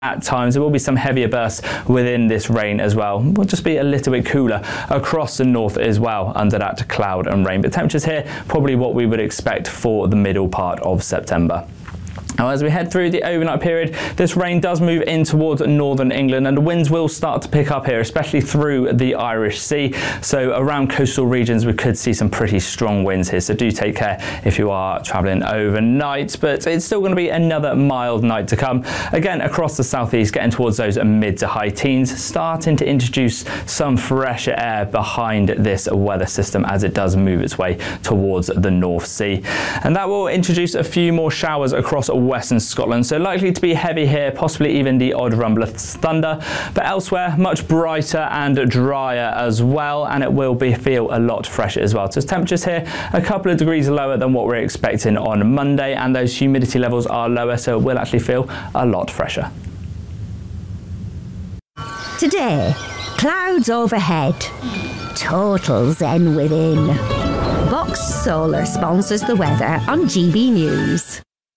at times. There will be some heavier bursts within this rain as well. Will just be a little bit cooler across the north as well under that cloud and rain. But temperatures here, probably what we would expect for the middle part of September. Now, as we head through the overnight period, this rain does move in towards northern England and the winds will start to pick up here, especially through the Irish Sea. So around coastal regions, we could see some pretty strong winds here. So do take care if you are travelling overnight, but it's still going to be another mild night to come. Again, across the southeast, getting towards those mid to high teens, starting to introduce some fresher air behind this weather system as it does move its way towards the North Sea. And that will introduce a few more showers across western Scotland, so likely to be heavy here, possibly even the odd rumble of thunder, but elsewhere much brighter and drier as well, and it will feel a lot fresher as well. So temperatures here a couple of degrees lower than what we're expecting on Monday, and those humidity levels are lower, so it will actually feel a lot fresher. Today, clouds overhead, total zen within. Box Solar sponsors the weather on GB News.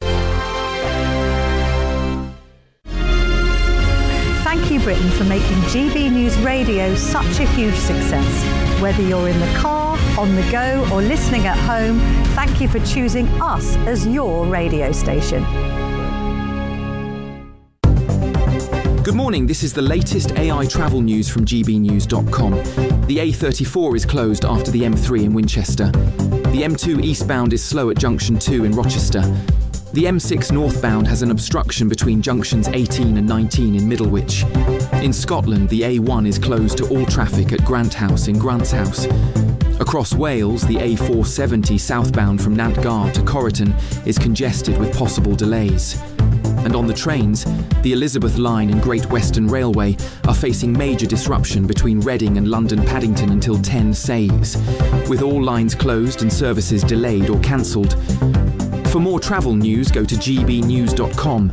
Thank you, Britain, for making GB News Radio such a huge success. Whether you're in the car, on the go, or listening at home, thank you for choosing us as your radio station. Good morning, this is the latest AI travel news from gbnews.com. The A34 is closed after the M3 in Winchester. The M2 eastbound is slow at junction 2 in Rochester. The M6 northbound has an obstruction between junctions 18 and 19 in Middlewich. In Scotland, the A1 is closed to all traffic at Grant House in Grants House. Across Wales, the A470 southbound from Nantgar to Corriton is congested with possible delays. And on the trains, the Elizabeth Line and Great Western Railway are facing major disruption between Reading and London Paddington until 10 says, with all lines closed and services delayed or cancelled. For more travel news, go to gbnews.com.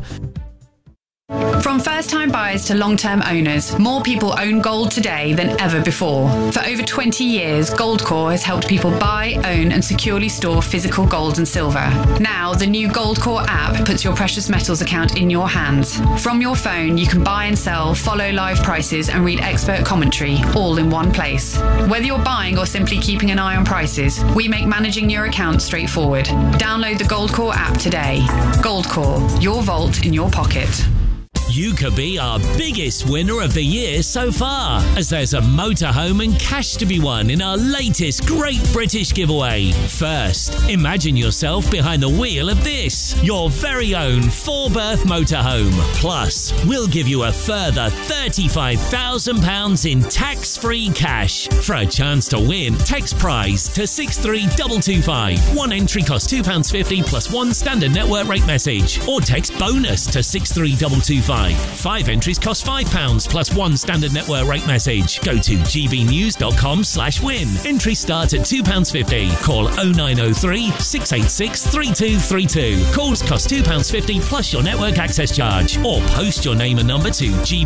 From first-time buyers to long-term owners, more people own gold today than ever before. For over 20 years, Goldcore has helped people buy, own and securely store physical gold and silver. Now, the new Goldcore app puts your precious metals account in your hands. From your phone, you can buy and sell, follow live prices and read expert commentary, all in one place. Whether you're buying or simply keeping an eye on prices, we make managing your account straightforward. Download the Goldcore app today. Goldcore, your vault in your pocket. You could be our biggest winner of the year so far, as there's a motorhome and cash to be won in our latest Great British Giveaway. First, imagine yourself behind the wheel of this, your very own 4-berth motorhome. Plus, we'll give you a further £35,000 in tax-free cash. For a chance to win, text prize to 63225. One entry costs £2.50 plus one standard network rate message, or text bonus to 63225. 5 entries cost £5 plus one standard network rate message. Go to gbnews.com/win. Entries start at £2.50. Call 0903 686 3232. Calls cost £2.50 plus your network access charge. Or post your name and number to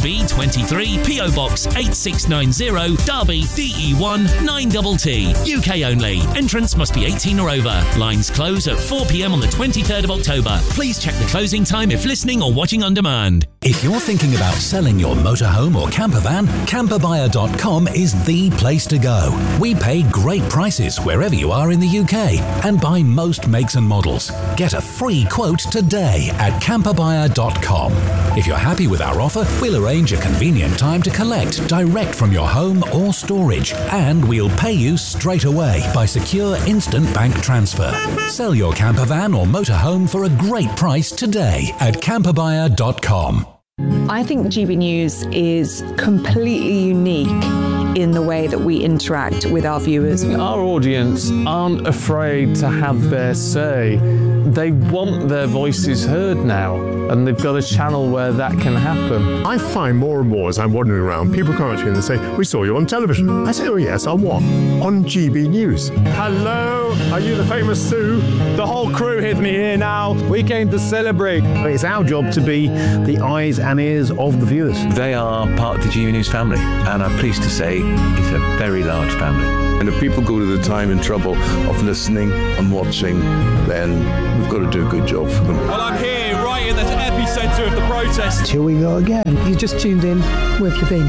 GB23 PO Box 8690 Derby DE1 9TT. UK only. Entrance must be 18 or over. Lines close at 4 p.m. on the 23rd of October. Please check the closing time if listening or watching on demand. If you're thinking about selling your motorhome or camper van, camperbuyer.com is the place to go. We pay great prices wherever you are in the UK and buy most makes and models. Get a free quote today at camperbuyer.com. If you're happy with our offer, we'll arrange a convenient time to collect direct from your home or storage, and we'll pay you straight away by secure instant bank transfer. Sell your camper van or motorhome for a great price today at camperbuyer.com. I think GB News is completely unique in the way that we interact with our viewers. Our audience aren't afraid to have their say. They want their voices heard now, and they've got a channel where that can happen. I find more and more as I'm wandering around, people come up to me and they say, "We saw you on television." I say, "Oh yes, on what?" "On GB News." Hello, are you the famous Sue? The whole crew with me here now. We came to celebrate. It's our job to be the eyes and ears of the viewers. They are part of the GB News family, and I'm pleased to say it's a very large family. And if people go to the time and trouble of listening and watching, then we've got to do a good job for them. Well, I'm here right in the epicenter epicentre of the protest. Here we go again. You just tuned in. Where have you been?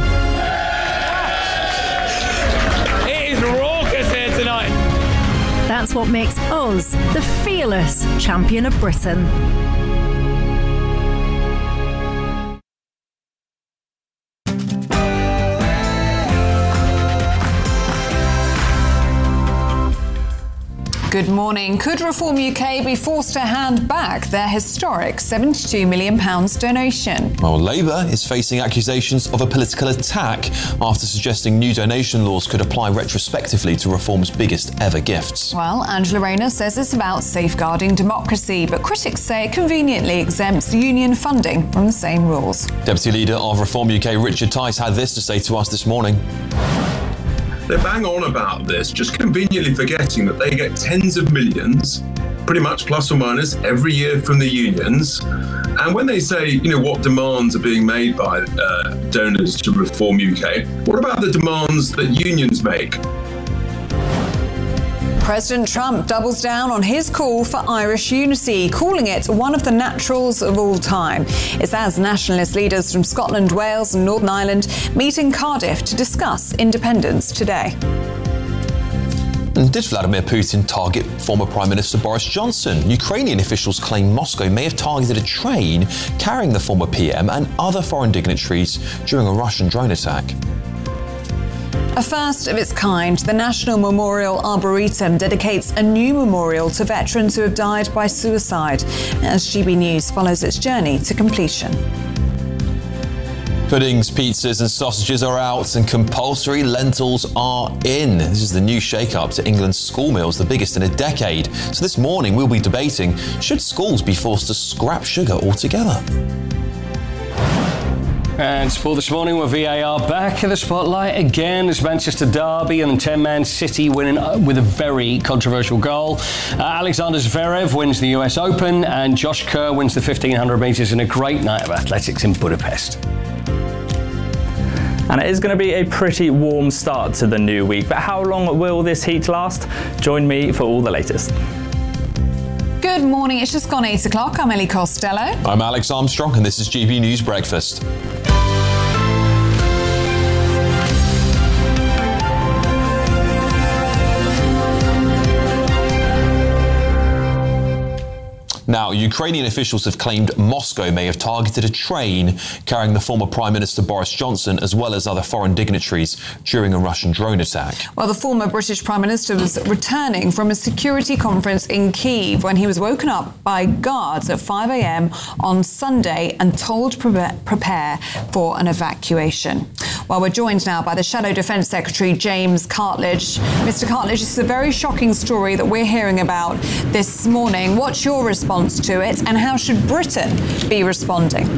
It is raucous here tonight. That's what makes us the fearless champion of Britain. Good morning. Could Reform UK be forced to hand back their historic £72 million donation? Well, Labour is facing accusations of a political attack after suggesting new donation laws could apply retrospectively to Reform's biggest ever gifts. Well, Angela Rayner says it's about safeguarding democracy, but critics say it conveniently exempts union funding from the same rules. Deputy Leader of Reform UK, Richard Tice, had this to say to us this morning. They bang on about this, just conveniently forgetting that they get tens of millions, pretty much plus or minus, every year from the unions. And when they say, what demands are being made by donors to Reform UK, what about the demands that unions make? President Trump doubles down on his call for Irish unity, calling it one of the naturals of all time. It's as nationalist leaders from Scotland, Wales and Northern Ireland meet in Cardiff to discuss independence today. And did Vladimir Putin target former Prime Minister Boris Johnson? Ukrainian officials claim Moscow may have targeted a train carrying the former PM and other foreign dignitaries during a Russian drone attack. A first of its kind, the National Memorial Arboretum dedicates a new memorial to veterans who have died by suicide, as GB News follows its journey to completion. Puddings, pizzas and sausages are out and compulsory lentils are in. This is the new shake-up to England's school meals, the biggest in a decade. So this morning we'll be debating, should schools be forced to scrap sugar altogether? And sport this morning with VAR back in the spotlight again as Manchester Derby and 10-man City winning with a very controversial goal. Alexander Zverev wins the US Open and Josh Kerr wins the 1500 metres in a great night of athletics in Budapest. And it is going to be a pretty warm start to the new week, but how long will this heat last? Join me for all the latest. Good morning, it's just gone 8 o'clock. I'm Ellie Costello. I'm Alex Armstrong and this is GB News Breakfast. Now, Ukrainian officials have claimed Moscow may have targeted a train carrying the former Prime Minister Boris Johnson as well as other foreign dignitaries during a Russian drone attack. Well, the former British Prime Minister was returning from a security conference in Kyiv when he was woken up by guards at 5 a.m. on Sunday and told to prepare for an evacuation. Well, we're joined now by the Shadow Defence Secretary, James Cartledge. Mr. Cartledge, this is a very shocking story that we're hearing about this morning. What's your response to it, and how should Britain be responding?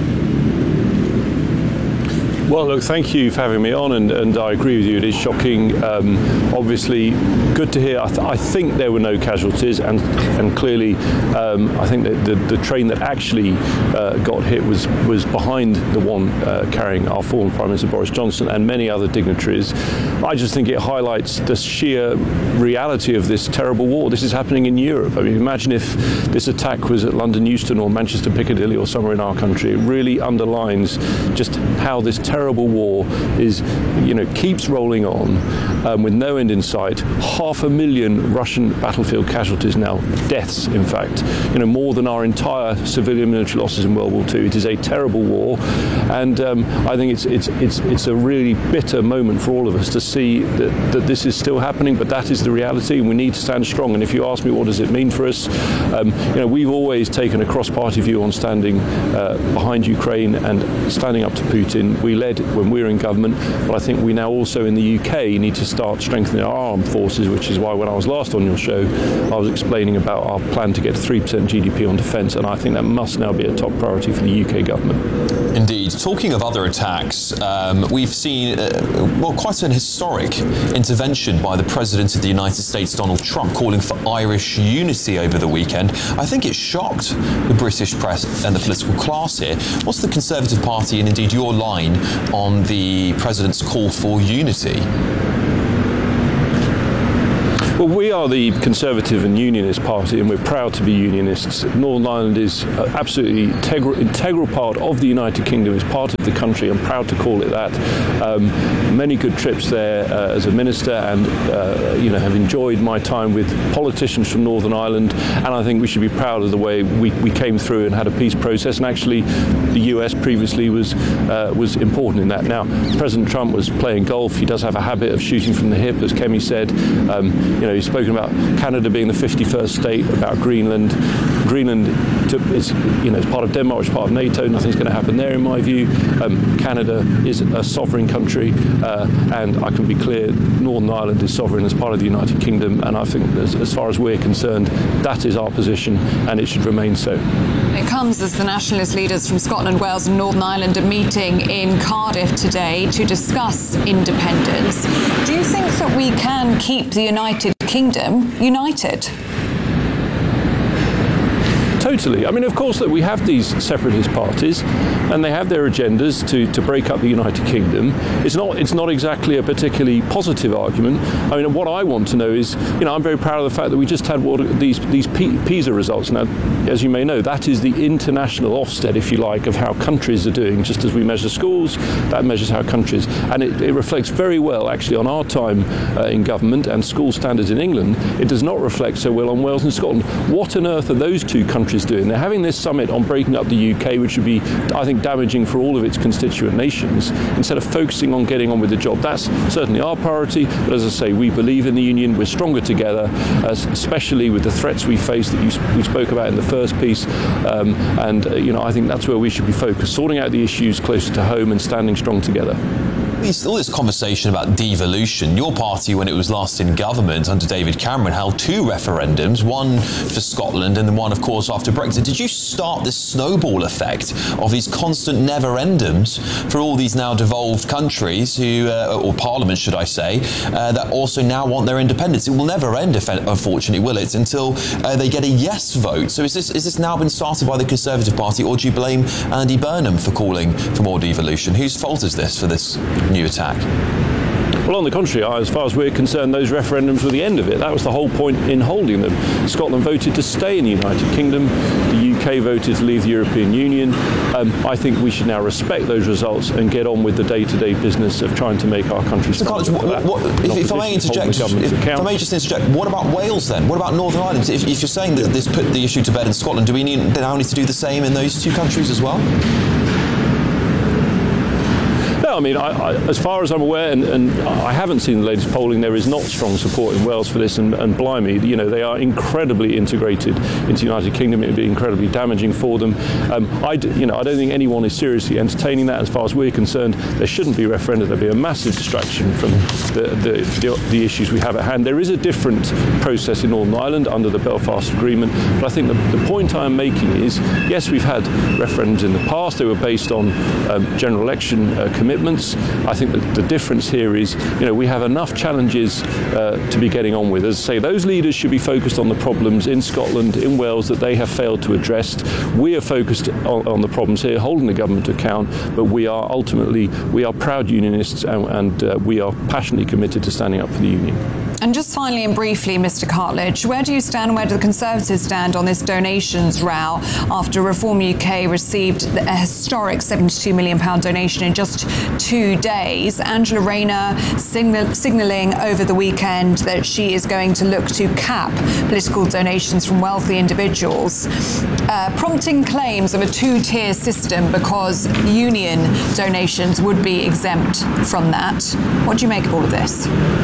Well, look, thank you for having me on, and I agree with you. It is shocking. Obviously, good to hear. I think there were no casualties, and clearly, I think that the train that actually got hit was behind the one carrying our former Prime Minister Boris Johnson and many other dignitaries. I just think it highlights the sheer reality of this terrible war. This is happening in Europe. I mean, imagine if this attack was at London Euston or Manchester Piccadilly or somewhere in our country. It really underlines just how this terrible war is, keeps rolling on with no end in sight. 500,000 Russian battlefield casualties now, deaths in fact, more than our entire civilian military losses in World War II. It is a terrible war, and I think it's a really bitter moment for all of us to see that this is still happening, but that is the reality, and we need to stand strong. And if you ask me what does it mean for us, we've always taken a cross-party view on standing behind Ukraine and standing up to Putin. We led when we were in government, but I think we now also in the UK need to start strengthening our armed forces, which is why when I was last on your show, I was explaining about our plan to get 3% GDP on defence, and I think that must now be a top priority for the UK government. Indeed. Talking of other attacks, we've seen, quite an historic intervention by the President of the United States, Donald Trump, calling for Irish unity over the weekend. I think it shocked the British press and the political class here. What's the Conservative Party and indeed your line on the President's call for unity? Well, we are the Conservative and Unionist Party, and we're proud to be Unionists. Northern Ireland is absolutely integral part of the United Kingdom, is part of the country. I'm proud to call it that. Many good trips there as a minister, and have enjoyed my time with politicians from Northern Ireland. And I think we should be proud of the way we came through and had a peace process. And actually, the US previously was important in that. Now, President Trump was playing golf. He does have a habit of shooting from the hip, as Kemi said. He's spoken about Canada being the 51st state, about Greenland. Greenland is part of Denmark, it's part of NATO. Nothing's going to happen there, in my view. Canada is a sovereign country, and I can be clear, Northern Ireland is sovereign as part of the United Kingdom, and I think as far as we're concerned, that is our position, and it should remain so. It comes as the nationalist leaders from Scotland, Wales and Northern Ireland are meeting in Cardiff today to discuss independence. Do you think that we can keep the United Kingdom united? Totally. I mean, of course, that we have these separatist parties, and they have their agendas to break up the United Kingdom. It's not exactly a particularly positive argument. I mean, what I want to know is, I'm very proud of the fact that we just had these PISA results. Now, as you may know, that is the international Ofsted, if you like, of how countries are doing. Just as we measure schools, that measures how countries, and it reflects very well, actually, on our time in government and school standards in England. It does not reflect so well on Wales and Scotland. What on earth are those two countries doing? They're having this summit on breaking up the UK, which would be, I think, damaging for all of its constituent nations, instead of focusing on getting on with the job. That's certainly our priority, but as I say, we believe in the union. We're stronger together, especially with the threats we face that we spoke about in the first piece, I think that's where we should be focused, sorting out the issues closer to home and standing strong together. All this conversation about devolution, your party, when it was last in government under David Cameron, held two referendums, one for Scotland and then one, of course, after Brexit. Did you start this snowball effect of these constant never-endums for all these now devolved countries who, or parliaments, should I say, that also now want their independence? It will never end, unfortunately, will it, until they get a yes vote. So is this now been started by the Conservative Party, or do you blame Andy Burnham for calling for more devolution? Whose fault is this for this new attack? Well, on the contrary, as far as we're concerned, those referendums were the end of it. That was the whole point in holding them. Scotland voted to stay in the United Kingdom. The UK voted to leave the European Union. I think we should now respect those results and get on with the day-to-day business of trying to make our country stronger. If I may just interject, what about Wales then? What about Northern Ireland? If you're saying that this put the issue to bed in Scotland, do we now need to do the same in those two countries as well? No, I mean, as far as I'm aware, and I haven't seen the latest polling, there is not strong support in Wales for this, and blimey, they are incredibly integrated into the United Kingdom. It would be incredibly damaging for them. I don't think anyone is seriously entertaining that. As far as we're concerned, there shouldn't be referenda. There'd be a massive distraction from the issues we have at hand. There is a different process in Northern Ireland under the Belfast Agreement, but I think the point I'm making is, yes, we've had referendums in the past. They were based on general election commitments. I think that the difference here is, we have enough challenges to be getting on with. As I say, those leaders should be focused on the problems in Scotland, in Wales, that they have failed to address. We are focused on the problems here, holding the government to account, but we are proud unionists, and we are passionately committed to standing up for the union. And just finally and briefly, Mr. Cartledge, where do you stand, where do the Conservatives stand on this donations row after Reform UK received a historic £72 million donation in just 2 days? Angela Rayner signalling over the weekend that she is going to look to cap political donations from wealthy individuals, prompting claims of a two-tier system because union donations would be exempt from that. What do you make of all of this?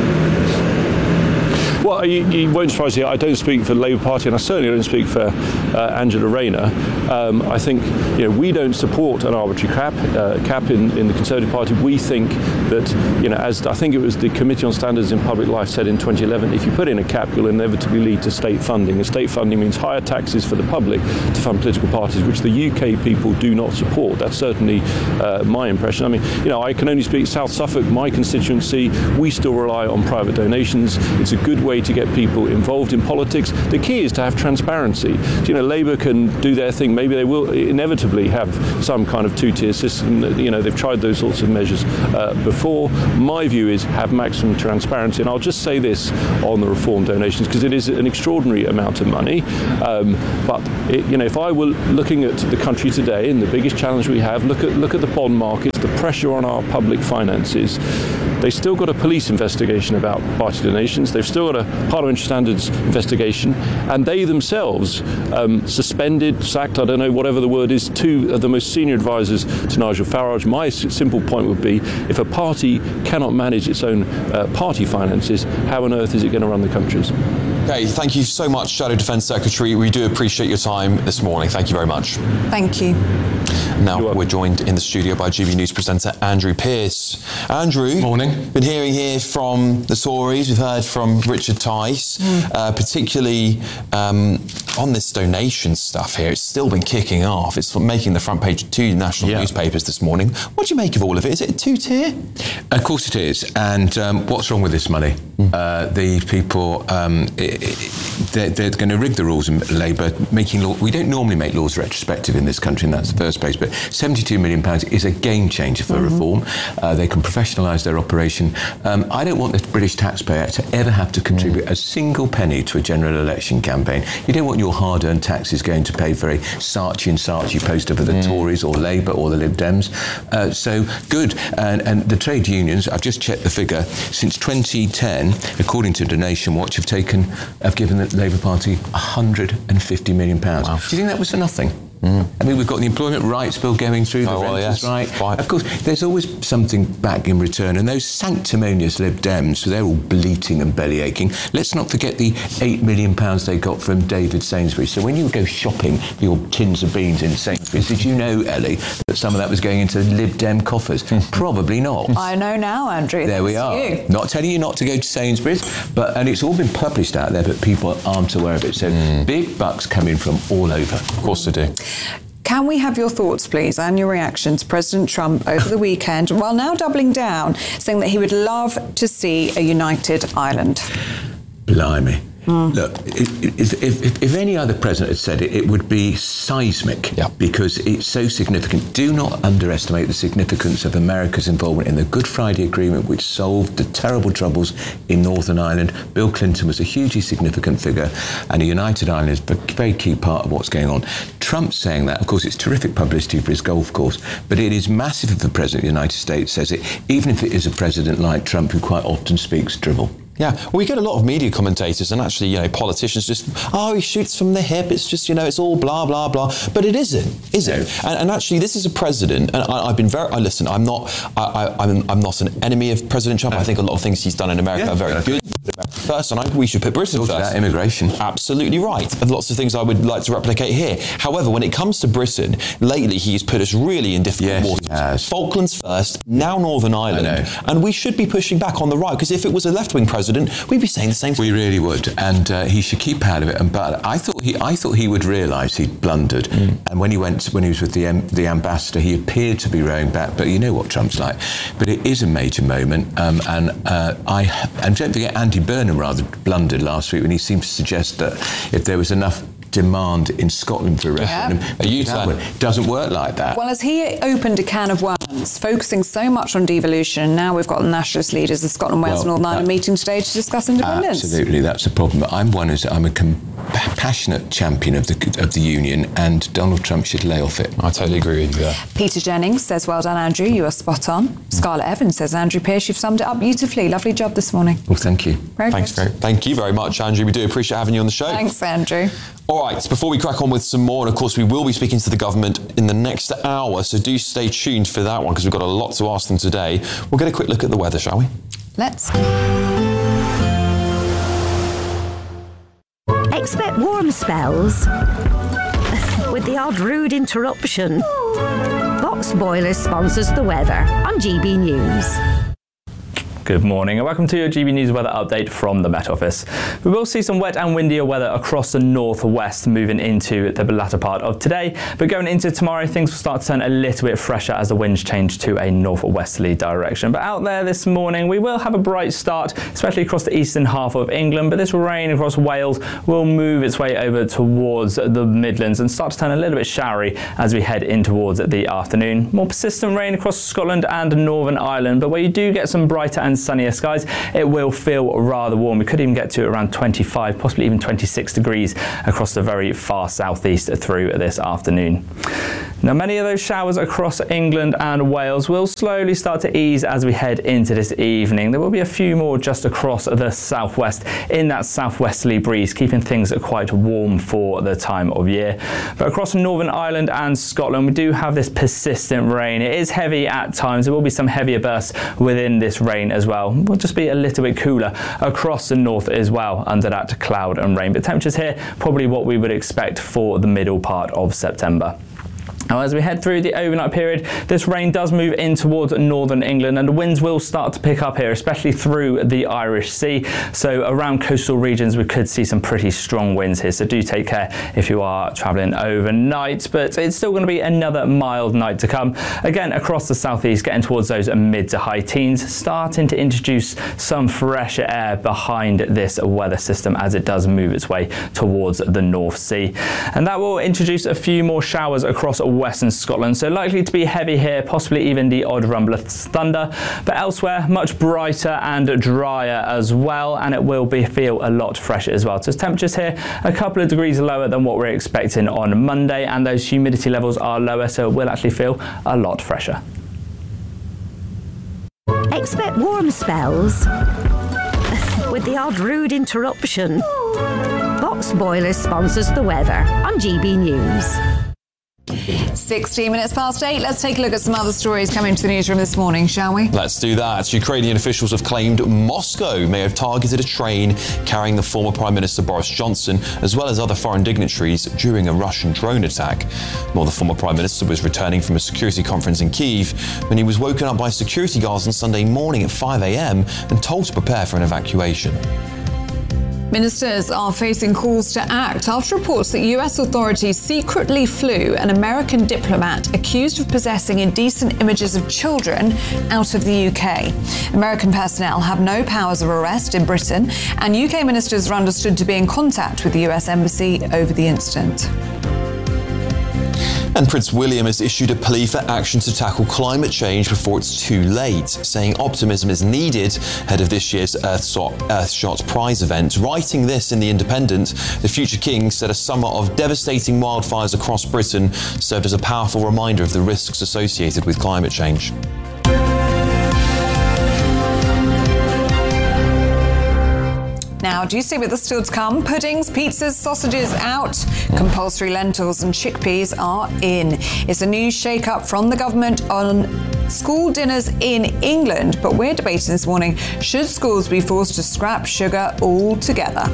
Well, you won't surprise you. I don't speak for the Labour Party, and I certainly don't speak for Angela Rayner. I think we don't support an arbitrary cap in the Conservative Party. We think that, as I think it was the Committee on Standards in Public Life said in 2011, if you put in a cap, you'll inevitably lead to state funding. And state funding means higher taxes for the public to fund political parties, which the UK people do not support. That's certainly my impression. I mean, I can only speak South Suffolk, my constituency. We still rely on private donations. It's a good way way to get people involved in politics. The key is to have transparency. So, Labour can do their thing. Maybe they will inevitably have some kind of two-tier system. They've tried those sorts of measures before. My view is have maximum transparency. And I'll just say this on the reform donations, because it is an extraordinary amount of money. But if I were looking at the country today, and the biggest challenge we have, look at the bond markets, the pressure on our public finances. They still got a police investigation about party donations. They've still got a parliamentary standards investigation, and they themselves suspended, sacked, I don't know, whatever the word is, two of the most senior advisors to Nigel Farage. My simple point would be, if a party cannot manage its own party finances, how on earth is it going to run the countries? Okay, thank you so much, Shadow Defence Secretary. We do appreciate your time this morning. Thank you very much. Thank you. Now we're joined in the studio by GB News presenter Andrew Pearce. Andrew, morning. Been hearing here from the Tories. We've heard from Richard Tice, particularly on this donation stuff here. It's still been kicking off. It's making the front page of two national newspapers this morning. What do you make of all of it? Is it a two-tier? Of course it is. And what's wrong with this money? The people, they're going to rig the rules in Labour, making law. We don't normally make laws retrospective in this country, and that's the first place. But £72 million is a game changer for reform. They can professionalise their operation. I don't want the British taxpayer to ever have to contribute a single penny to a general election campaign. You don't want your hard-earned taxes going to pay for a Saatchi poster for the Tories or Labour or the Lib Dems. So good. And the trade unions, I've just checked the figure, since 2010, according to Donation Watch, have given the Labour Party £150 million. Wow. Do you think that was for nothing? I mean, we've got the Employment Rights Bill going through, the renters' right. Of course, there's always something back in return, and those sanctimonious Lib Dems, so they're all bleating and belly-aching. Let's not forget the £8 million they got from David Sainsbury's. So when you go shopping for your tins of beans in Sainsbury's, did you know, Ellie, that some of that was going into Lib Dem coffers? Probably not. I know now, Andrew. There we are. You. Not telling you not to go to Sainsbury's, and it's all been published out there, but people aren't aware of it. So big bucks coming from all over. Of course they do. Can we have your thoughts, please, and your reaction to President Trump over the weekend, while now doubling down, saying that he would love to see a united Ireland? Blimey. Look, if any other president had said it, it would be seismic, because it's so significant. Do not underestimate the significance of America's involvement in the Good Friday Agreement, which solved the terrible troubles in Northern Ireland. Bill Clinton was a hugely significant figure, and a united Ireland is a very key part of what's going on. Trump saying that, of course, it's terrific publicity for his golf course, but it is massive if the President of the United States says it, even if it is a president like Trump who quite often speaks drivel. Yeah, well, we get a lot of media commentators and actually, politicians just, he shoots from the hip. It's just, it's all blah, blah, blah. But it isn't, is it? And actually, this is a president, and I've been listen, I'm not an enemy of President Trump. I think a lot of things he's done in America are very good. First, and I think we should put Britain first. About immigration. Absolutely right. And lots of things I would like to replicate here. However, when it comes to Britain, lately he's put us really in difficult waters. Falklands first, now Northern Ireland. And we should be pushing back on the right, because if it was a left-wing president, we'd be saying the same thing. We really would. And he should keep out of it. But I thought he would realise he'd blundered. And when he was with the ambassador, he appeared to be rowing back. But you know what Trump's like. But it is a major moment. And don't forget, Andy Burnham rather blundered last week when he seemed to suggest that if there was enough demand in Scotland for a referendum, it doesn't work like that. Well, as he opened a can of worms, focusing so much on devolution, now we've got the nationalist leaders of Scotland, Wales and Northern Ireland meeting today to discuss independence. Absolutely, that's a problem. But I'm a passionate champion of the union, and Donald Trump should lay off it. I totally agree with you there. Peter Jennings says, well done, Andrew, you are spot on. Scarlett Evans says, Andrew Pearce, you've summed it up beautifully. Lovely job this morning. Well, thank you. Thank you very much, Andrew. We do appreciate having you on the show. Thanks, Andrew. All right, before we crack on with some more, and of course we will be speaking to the government in the next hour, so do stay tuned for that one, because we've got a lot to ask them today. We'll get a quick look at the weather, shall we? Let's. Expect warm spells with the odd rude interruption. Box Boilers sponsors the weather on GB News. Good morning and welcome to your GB News weather update from the Met Office. We will see some wet and windier weather across the northwest moving into the latter part of today, but going into tomorrow things will start to turn a little bit fresher as the winds change to a northwesterly direction. But out there this morning we will have a bright start, especially across the eastern half of England, but this rain across Wales will move its way over towards the Midlands and start to turn a little bit showery as we head in towards the afternoon. More persistent rain across Scotland and Northern Ireland, but where you do get some brighter and sunnier skies, it will feel rather warm. We could even get to around 25, possibly even 26 degrees across the very far southeast through this afternoon. Now, many of those showers across England and Wales will slowly start to ease as we head into this evening. There will be a few more just across the southwest in that southwesterly breeze, keeping things quite warm for the time of year. But across Northern Ireland and Scotland, we do have this persistent rain. It is heavy at times. There will be some heavier bursts within this rain as well. It will just be a little bit cooler across the north as well under that cloud and rain. But temperatures here, probably what we would expect for the middle part of September. Now, as we head through the overnight period, this rain does move in towards northern England and the winds will start to pick up here, especially through the Irish Sea. So around coastal regions, we could see some pretty strong winds here. So do take care if you are travelling overnight, but it's still going to be another mild night to come. Again, across the southeast, getting towards those mid to high teens, starting to introduce some fresher air behind this weather system as it does move its way towards the North Sea. And that will introduce a few more showers across western Scotland, so likely to be heavy here, possibly even the odd rumble of thunder, but elsewhere much brighter and drier as well, and it will feel a lot fresher as well. So temperatures here a couple of degrees lower than what we're expecting on Monday, and those humidity levels are lower, so it will actually feel a lot fresher. Expect warm spells with the odd rude interruption. Box Boilers sponsors the weather on GB News. 16 minutes past 8. Let's take a look at some other stories coming to the newsroom this morning, shall we? Let's do that. Ukrainian officials have claimed Moscow may have targeted a train carrying the former Prime Minister Boris Johnson, as well as other foreign dignitaries, during a Russian drone attack. Well, the former Prime Minister was returning from a security conference in Kyiv when he was woken up by security guards on Sunday morning at 5 a.m. and told to prepare for an evacuation. Ministers are facing calls to act after reports that US authorities secretly flew an American diplomat accused of possessing indecent images of children out of the UK. American personnel have no powers of arrest in Britain, and UK ministers are understood to be in contact with the US Embassy over the incident. And Prince William has issued a plea for action to tackle climate change before it's too late, saying optimism is needed ahead of this year's Earthshot Prize event. Writing this in The Independent, the future king said a summer of devastating wildfires across Britain served as a powerful reminder of the risks associated with climate change. Now, do you see with the still to come? Puddings, pizzas, sausages out. Compulsory lentils and chickpeas are in. It's a new shake-up from the government on school dinners in England. But we're debating this morning, should schools be forced to scrap sugar altogether?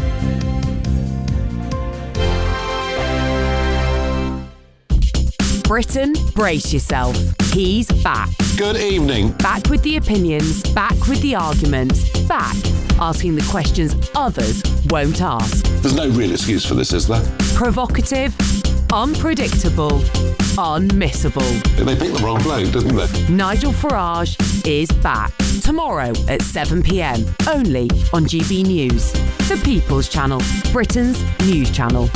Britain, brace yourself. He's back. Good evening. Back with the opinions, back with the arguments, back asking the questions others won't ask. There's no real excuse for this, is there? Provocative, unpredictable, unmissable. They picked the wrong bloke, didn't they? Nigel Farage is back. Tomorrow at 7 p.m, only on GB News. The People's Channel, Britain's news channel.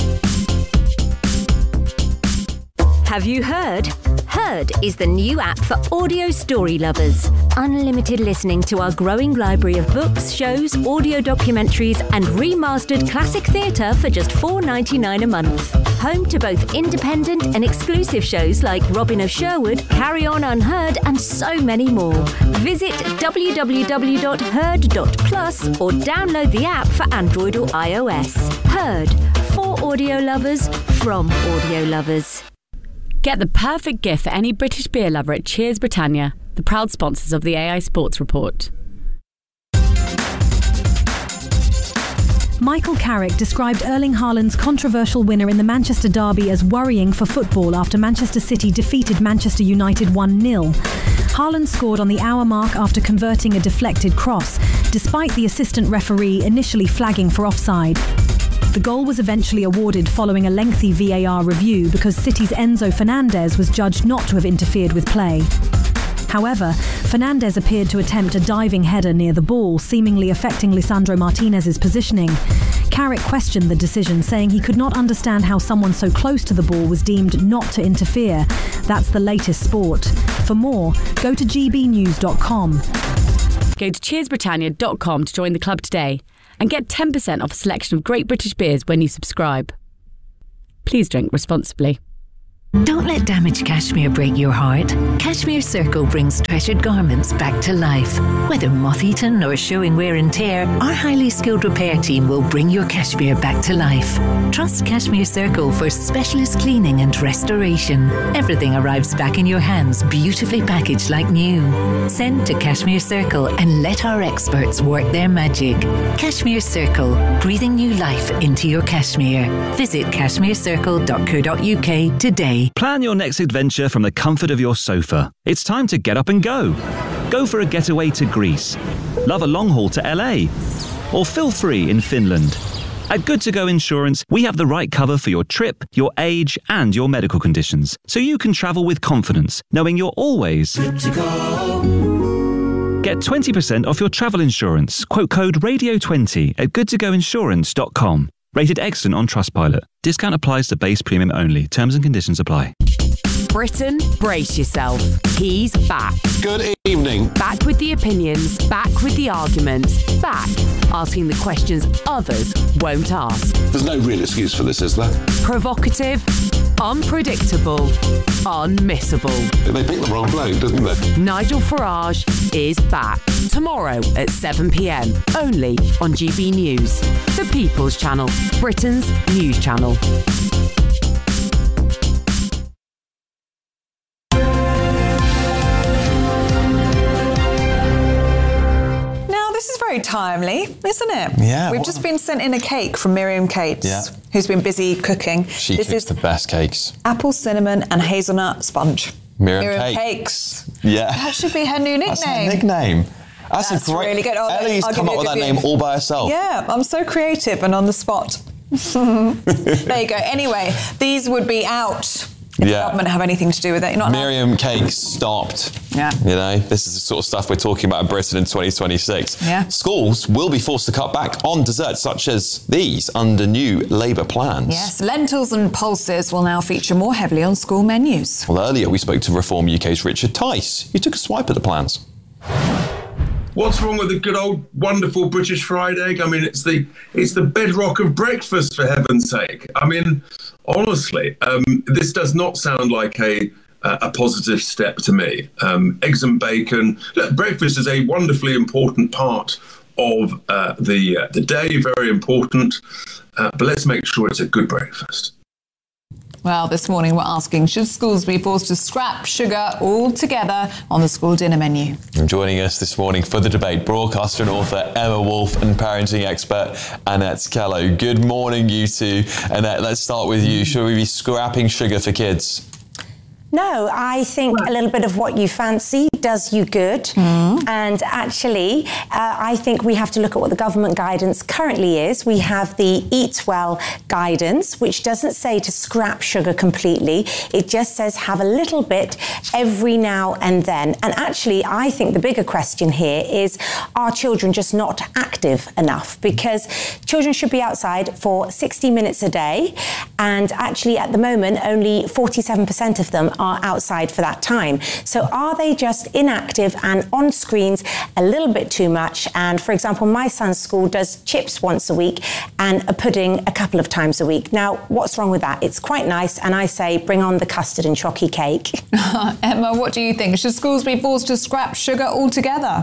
Have you heard? Heard is the new app for audio story lovers. Unlimited listening to our growing library of books, shows, audio documentaries and remastered classic theatre for just $4.99 a month. Home to both independent and exclusive shows like Robin of Sherwood, Carry On Unheard and so many more. Visit www.heard.plus or download the app for Android or iOS. Heard, for audio lovers, from audio lovers. Get the perfect gift for any British beer lover at Cheers Britannia, the proud sponsors of the AI Sports Report. Michael Carrick described Erling Haaland's controversial winner in the Manchester derby as worrying for football after Manchester City defeated Manchester United 1-0. Haaland scored on the hour mark after converting a deflected cross, despite the assistant referee initially flagging for offside. The goal was eventually awarded following a lengthy VAR review because City's Enzo Fernandez was judged not to have interfered with play. However, Fernandez appeared to attempt a diving header near the ball, seemingly affecting Lisandro Martinez's positioning. Carrick questioned the decision, saying he could not understand how someone so close to the ball was deemed not to interfere. That's the latest sport. For more, go to gbnews.com. Go to cheersbritannia.com to join the club today and get 10% off a selection of great British beers when you subscribe. Please drink responsibly. Don't let damaged cashmere break your heart. Cashmere Circle brings treasured garments back to life. Whether moth-eaten or showing wear and tear, our highly skilled repair team will bring your cashmere back to life. Trust Cashmere Circle for specialist cleaning and restoration. Everything arrives back in your hands, beautifully packaged like new. Send to Cashmere Circle and let our experts work their magic. Cashmere Circle, breathing new life into your cashmere. Visit cashmerecircle.co.uk today. Plan your next adventure from the comfort of your sofa. It's time to get up and go. Go for a getaway to Greece. Love a long haul to LA. Or feel free in Finland. At Good To Go Insurance, we have the right cover for your trip, your age, and your medical conditions, so you can travel with confidence, knowing you're always good to go. Get 20% off your travel insurance. Quote code RADIO20 at goodtogoinsurance.com. Rated excellent on Trustpilot. Discount applies to base premium only. Terms and conditions apply. Britain, brace yourself. He's back. Good evening. Back with the opinions, back with the arguments, back asking the questions others won't ask. There's no real excuse for this, is there? Provocative, unpredictable, unmissable. They picked the wrong bloke, didn't they? Nigel Farage is back. Tomorrow at 7 p.m. Only on GB News. The People's Channel. Britain's news channel. This is very timely, isn't it? Yeah. We've just been sent in a cake from Miriam Cates, who's been busy cooking. She cooks the best cakes. Apple, cinnamon and hazelnut sponge. Miriam Cakes. Yeah. That should be her new nickname. That's her nickname. That's a great... really good. Ellie's come up with that name all by herself. Yeah, I'm so creative and on the spot. There you go. Anyway, these would be out if the government have anything to do with it. You're not Miriam Cakes stopped. Yeah. You know, this is the sort of stuff we're talking about in Britain in 2026. Yeah. Schools will be forced to cut back on desserts such as these under new Labour plans. Yes, lentils and pulses will now feature more heavily on school menus. Well, earlier we spoke to Reform UK's Richard Tice, who took a swipe at the plans. What's wrong with the good old wonderful British fried egg? I mean, it's the bedrock of breakfast, for heaven's sake. I mean, honestly, this does not sound like a positive step to me. Eggs and bacon. Look, breakfast is a wonderfully important part of the day, very important. But let's make sure it's a good breakfast. Well, this morning we're asking, should schools be forced to scrap sugar altogether on the school dinner menu? And joining us this morning for the debate, broadcaster and author Emma Wolfe and parenting expert Annette Kello. Good morning, you two. Annette, let's start with you. Should we be scrapping sugar for kids? No, I think a little bit of what you fancy does you good. And actually, I think we have to look at what the government guidance currently is. We have the Eat Well guidance, which doesn't say to scrap sugar completely. It just says have a little bit every now and then. And actually, I think the bigger question here is, are children just not active enough? Because children should be outside for 60 minutes a day. And actually, at the moment, only 47% of them are outside for that time. So are they just inactive and on screens a little bit too much? And for example, my son's school does chips once a week and a pudding a couple of times a week. Now, what's wrong with that? It's quite nice. And I say, bring on the custard and chocky cake. Emma, what do you think? Should schools be forced to scrap sugar altogether?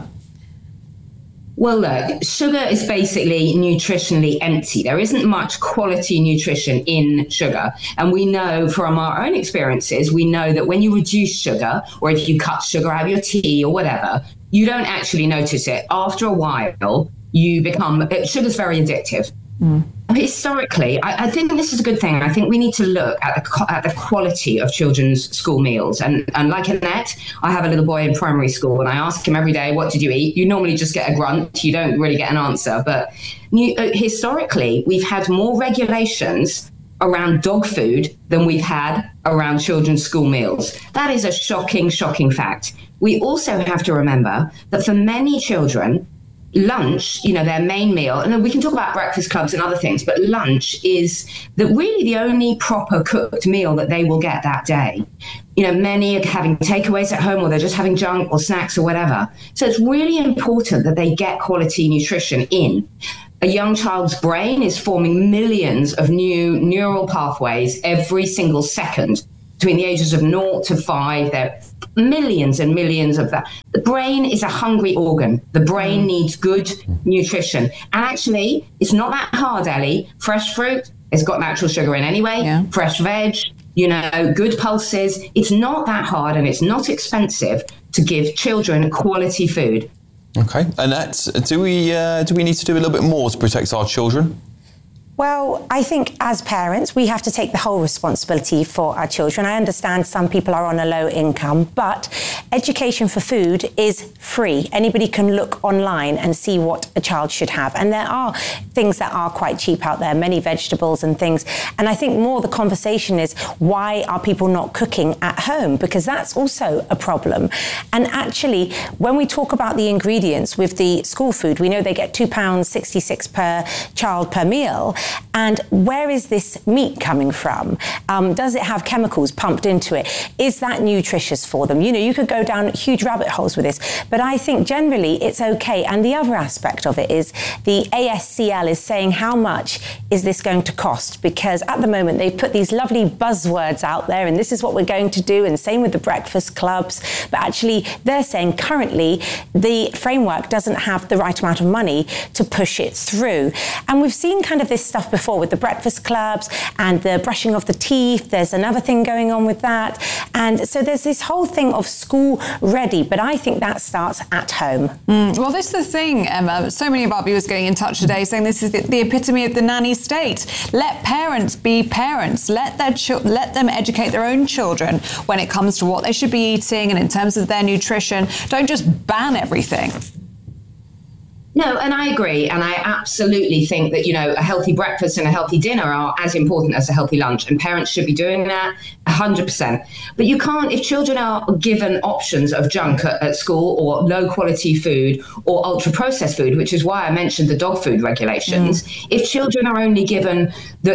Well, look, sugar is basically nutritionally empty. There isn't much quality nutrition in sugar. And we know from our own experiences, we know that when you reduce sugar, or if you cut sugar out of your tea or whatever, you don't actually notice it. After a while, you become, sugar's very addictive. Historically, I think this is a good thing. I think we need to look at the quality of children's school meals. And like Annette, I have a little boy in primary school, and I ask him every day, what did you eat? You normally just get a grunt. You don't really get an answer. But historically, we've had more regulations around dog food than we've had around children's school meals. That is a shocking, shocking fact. We also have to remember that for many children, lunch, their main meal, and then we can talk about breakfast clubs and other things, but lunch is really the only proper cooked meal that they will get that day. Many are having takeaways at home, or they're just having junk or snacks or whatever. So it's really important that they get quality nutrition in. A young child's brain is forming millions of new neural pathways every single second. Between the ages of 0 to 5, there are millions and millions of that. The brain is a hungry organ. The brain needs good nutrition. And actually, it's not that hard, Ellie. Fresh fruit, it's got natural sugar in anyway. Yeah. Fresh veg, good pulses. It's not that hard, and it's not expensive to give children quality food. Okay. Annette, do we need to do a little bit more to protect our children? Well, I think as parents, we have to take the whole responsibility for our children. I understand some people are on a low income, but education for food is free. Anybody can look online and see what a child should have. And there are things that are quite cheap out there, many vegetables and things. And I think more the conversation is, why are people not cooking at home? Because that's also a problem. And actually, when we talk about the ingredients with the school food, we know they get £2.66 per child per meal. And where is this meat coming from? Does it have chemicals pumped into it? Is that nutritious for them? You could go down huge rabbit holes with this, but I think generally it's okay. And the other aspect of it is the ASCL is saying, how much is this going to cost? Because at the moment they've put these lovely buzzwords out there, and this is what we're going to do, and same with the breakfast clubs. But actually they're saying currently the framework doesn't have the right amount of money to push it through. And we've seen kind of this stuff before with the breakfast clubs and the brushing of the teeth. There's another thing going on with that. And so there's this whole thing of school ready, but I think that starts at home. Well, this is the thing, Emma. So many of our viewers getting in touch today saying this is the epitome of the nanny state. Let parents be parents. Let them educate their own children when it comes to what they should be eating and in terms of their nutrition. Don't just ban everything. No, and I agree. And I absolutely think that, a healthy breakfast and a healthy dinner are as important as a healthy lunch. And parents should be doing that 100%. But you can't, if children are given options of junk at school, or low quality food, or ultra processed food, which is why I mentioned the dog food regulations. If children are only given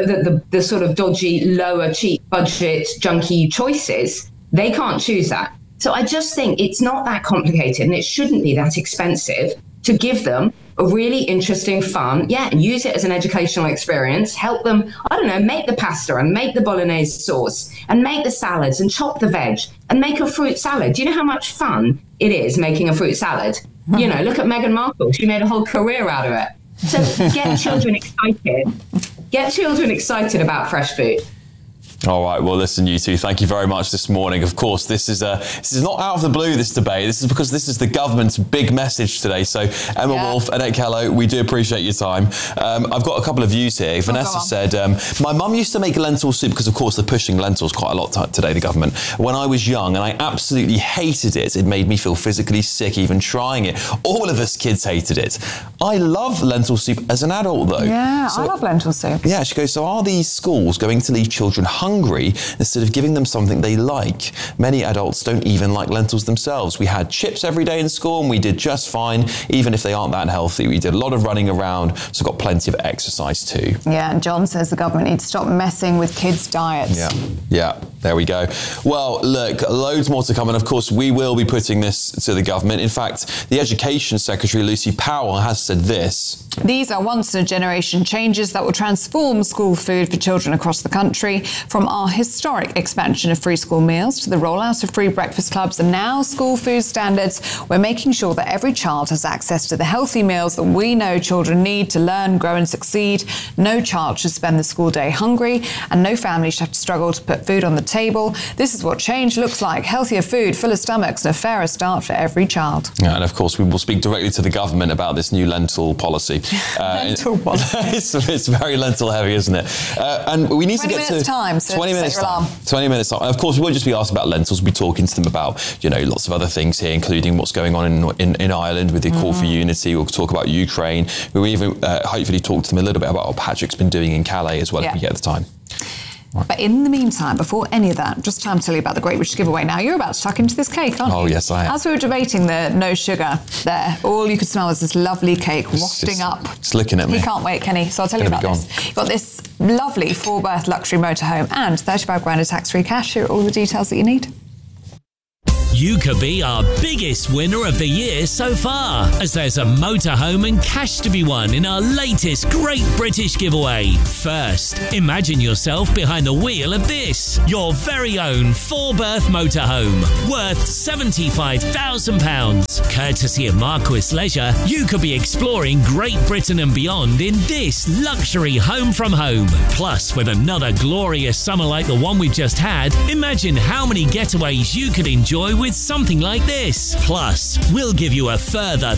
the sort of dodgy, lower, cheap budget, junky choices, they can't choose that. So I just think it's not that complicated, and it shouldn't be that expensive to give them a really interesting, fun, use it as an educational experience, help them, make the pasta and make the bolognese sauce and make the salads and chop the veg and make a fruit salad. Do you know how much fun it is making a fruit salad? Look at Meghan Markle. She made a whole career out of it. So get children excited. Get children excited about fresh food. All right. Well, listen, you two, thank you very much this morning. Of course, this is not out of the blue, this debate. This is because this is the government's big message today. So, Emma Wolf, Annette Kello, we do appreciate your time. I've got a couple of views here. Vanessa said, my mum used to make lentil soup because, of course, they're pushing lentils quite a lot today, the government, when I was young, and I absolutely hated it. It made me feel physically sick even trying it. All of us kids hated it. I love lentil soup as an adult, though. Yeah, I love lentil soup. Yeah, she goes, so are these schools going to leave children hungry instead of giving them something they like? Many adults don't even like lentils themselves. We had chips every day in school and we did just fine, even if they aren't that healthy. We did a lot of running around, so got plenty of exercise too. Yeah, and John says the government needs to stop messing with kids' diets. Yeah, there we go. Well, look, loads more to come, and of course we will be putting this to the government. In fact, the Education Secretary, Lucy Powell, has said this. These are once-in-a-generation changes that will transform school food for children across the country, from our historic expansion of free school meals to the rollout of free breakfast clubs and now school food standards. We're making sure that every child has access to the healthy meals that we know children need to learn, grow and succeed. No child should spend the school day hungry, and no family should have to struggle to put food on the table. This is what change looks like. Healthier food, fuller stomachs, and a fairer start for every child. Yeah, and of course, we will speak directly to the government about this new lentil policy. Lentil policy. It's very lentil heavy, isn't it? And we need to get to 20 minutes time. So 20 minutes time. 20 minutes time. And of course, we won't just be asked about lentils. We'll be talking to them about, lots of other things here, including what's going on in Ireland with the call for unity. We'll talk about Ukraine. We'll even hopefully talk to them a little bit about what Patrick's been doing in Calais as well, if we get the time. Right. But in the meantime, before any of that, just time to tell you about the Great British Giveaway. Now, you're about to tuck into this cake, aren't you? Oh, yes, I am. As we were debating the no sugar there, all you could smell was this lovely cake wafting up. It's looking at me. He can't wait, can he? So I'll tell you about this. You've got this lovely 4-berth luxury motorhome and 35 grand of tax-free cash. Here are all the details that you need. You could be our biggest winner of the year so far, as there's a motorhome and cash to be won in our latest Great British Giveaway. First, imagine yourself behind the wheel of this, your very own 4-berth motorhome, worth £75,000. Courtesy of Marquis Leisure, you could be exploring Great Britain and beyond in this luxury home from home. Plus, with another glorious summer like the one we've just had, imagine how many getaways you could enjoy with something like this. Plus, we'll give you a further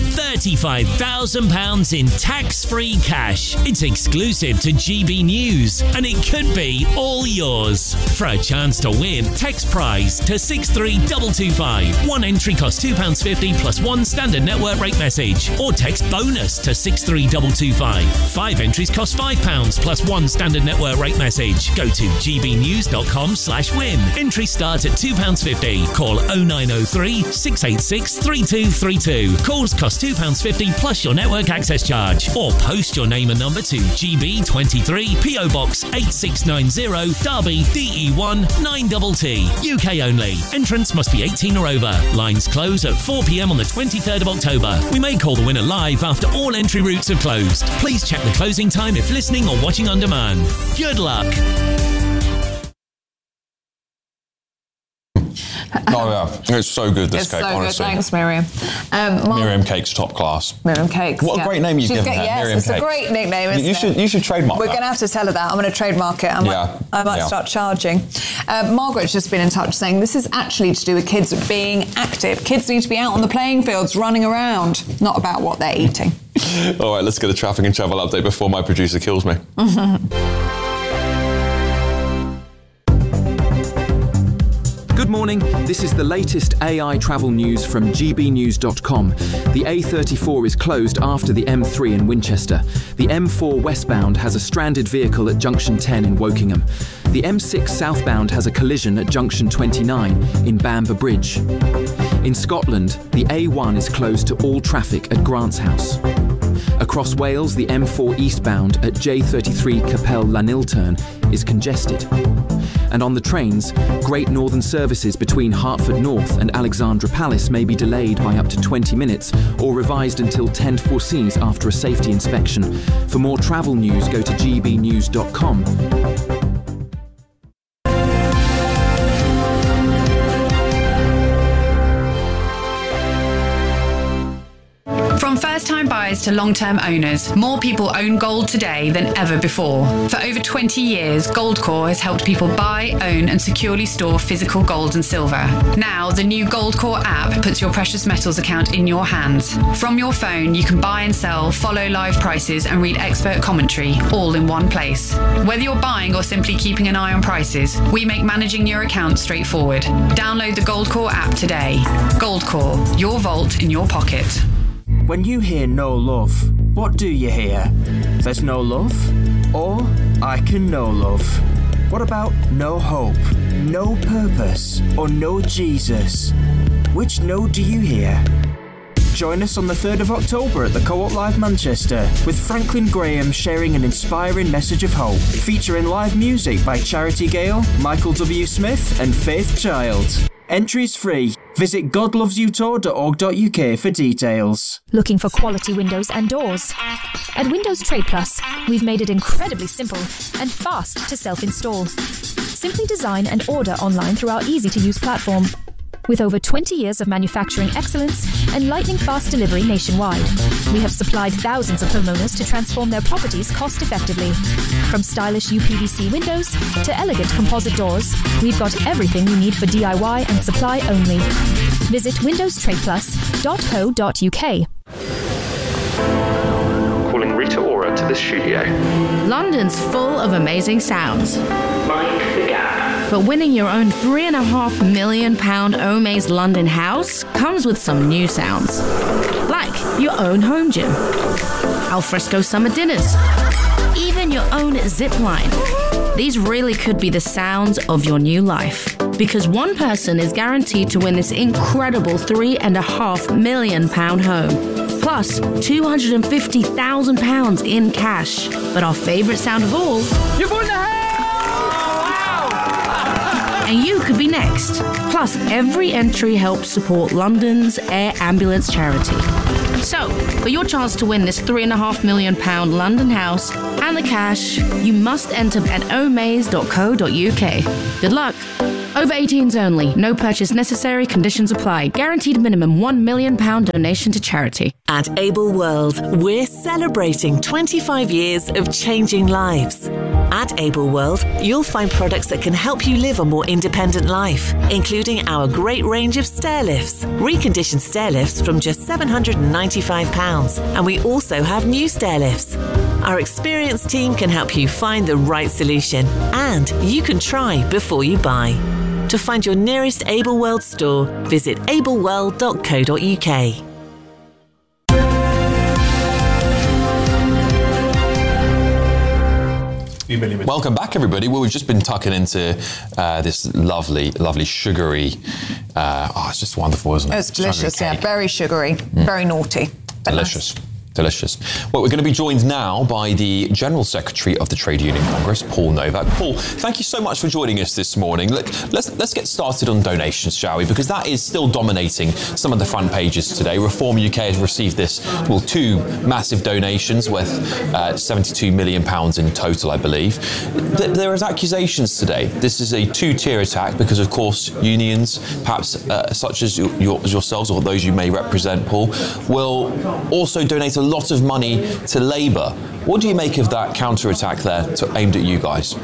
£35,000 in tax-free cash. It's exclusive to GB News, and it could be all yours. For a chance to win, text prize to 63225. One entry costs £2.50 plus one standard network rate message, or text bonus to 63225. 5 entries cost £5 plus one standard network rate message. Go to gbnews.com/win. Entries start at £2.50. Call 0903 686 3232. Calls cost £2.50 plus your network access charge. Or post your name and number to GB23 PO Box 8690 Derby DE1 9TT. UK only. Entrance must be 18 or over. Lines close at 4 p.m. on the 23rd of October. We may call the winner live after all entry routes have closed. Please check the closing time if listening or watching on demand. Good luck. Oh yeah, it's so good, this cake, honestly. It's so good, thanks Miriam. Miriam Cakes, top class. Miriam Cakes. What a great name you've given her, yes, Miriam it's Cakes. a great nickname, isn't it? You should trademark We're that. going to have to tell her that. I'm going to trademark it. I might start charging. Margaret's just been in touch saying this is actually to do with kids being active. Kids need to be out on the playing fields, running around, not about what they're eating. All right, let's get a traffic and travel update before my producer kills me. Good morning, this is the latest AI travel news from gbnews.com. The A34 is closed after the M3 in Winchester. The M4 westbound has a stranded vehicle at Junction 10 in Wokingham. The M6 southbound has a collision at Junction 29 in Bamber Bridge. In Scotland, the A1 is closed to all traffic at Grants House. Across Wales, the M4 eastbound at J33 Capel Llanilturn is congested. And on the trains, Great Northern services between Hertford North and Alexandra Palace may be delayed by up to 20 minutes or revised until 10:04 after a safety inspection. For more travel news, go to gbnews.com. From first-time buyers to long-term owners, more people own gold today than ever before. For over 20 years, Goldcore has helped people buy, own and securely store physical gold and silver. Now, the new Goldcore app puts your precious metals account in your hands. From your phone, you can buy and sell, follow live prices and read expert commentary, all in one place. Whether you're buying or simply keeping an eye on prices, we make managing your account straightforward. Download the Goldcore app today. Goldcore, your vault in your pocket. When you hear no love, what do you hear? There's no love? Or I can know love. What about no hope, no purpose, or no Jesus? Which no do you hear? Join us on the 3rd of October at the Co-op Live Manchester with Franklin Graham sharing an inspiring message of hope, featuring live music by Charity Gale, Michael W. Smith and Faith Child. Entries free. Visit godlovesyoutour.org.uk for details. Looking for quality windows and doors? At Windows Trade Plus, we've made it incredibly simple and fast to self-install. Simply design and order online through our easy-to-use platform. With over 20 years of manufacturing excellence and lightning fast delivery nationwide, we have supplied thousands of homeowners to transform their properties cost-effectively. From stylish UPVC windows to elegant composite doors, we've got everything you need for DIY and supply only. Visit windowstradeplus.co.uk. Calling Rita Ora to the studio. London's full of amazing sounds. Mind the gap. But winning your own £3.5 million Omaze London house comes with some new sounds. Like your own home gym, alfresco summer dinners, even your own zip line. These really could be the sounds of your new life. Because one person is guaranteed to win this incredible £3.5 million home. Plus £250,000 in cash. But our favourite sound of all... You've won the house! And you could be next. Plus, every entry helps support London's Air Ambulance charity. So, for your chance to win this £3.5 million London house and the cash, you must enter at omaze.co.uk. Good luck. Over 18s only. No purchase necessary. Conditions apply. Guaranteed minimum £1 million donation to charity. At Able World, we're celebrating 25 years of changing lives. At Able World, you'll find products that can help you live a more independent life, including our great range of stair lifts, reconditioned stair lifts from just £795, and we also have new stair lifts. Our experienced team can help you find the right solution, and you can try before you buy. To find your nearest Able World store, visit ableworld.co.uk. Welcome back, everybody. Well, we've just been tucking into this lovely, lovely sugary. It's just wonderful, isn't it? It's delicious, yeah. Very sugary, very naughty. Delicious. Delicious. Well, we're going to be joined now by the General Secretary of the Trade Union Congress, Paul Novak. Paul, thank you so much for joining us this morning. Let's get started on donations, shall we? Because that is still dominating some of the front pages today. Reform UK has received two massive donations worth £72 million in total, I believe. There is accusations today. This is a two-tier attack because, of course, unions, perhaps such as yourselves or those you may represent, Paul, will also donate a lot of money to Labour. What do you make of that counter-attack there aimed at you guys?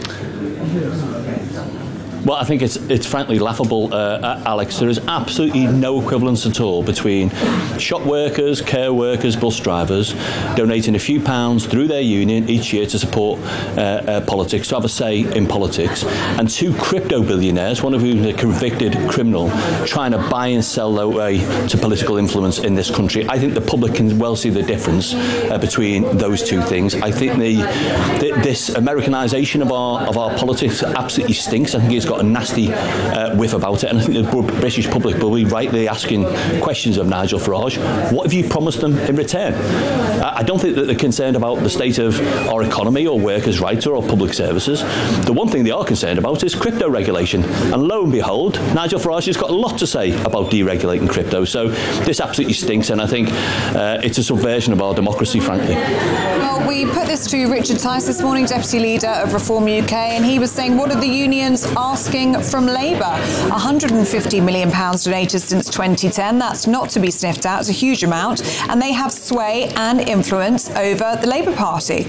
Well, I think it's frankly laughable, Alex. There is absolutely no equivalence at all between shop workers, care workers, bus drivers donating a few pounds through their union each year to support politics, to have a say in politics, and two crypto billionaires, one of whom is a convicted criminal, trying to buy and sell their way to political influence in this country. I think the public can well see the difference between those two things. I think this Americanisation of our politics absolutely stinks. I think it's got a nasty whiff about it, and I think the British public will be rightly asking questions of Nigel Farage. What have you promised them in return? I don't think that they're concerned about the state of our economy or workers' rights or our public services. The one thing they are concerned about is crypto regulation, and lo and behold, Nigel Farage has got a lot to say about deregulating crypto. So this absolutely stinks, and I think it's a subversion of our democracy, frankly. Well, we put this to Richard Tice this morning, Deputy Leader of Reform UK, and he was saying, what are the unions asking from Labour? £150 million donated since 2010. That's not to be sniffed at. It's a huge amount. And they have sway and influence over the Labour Party.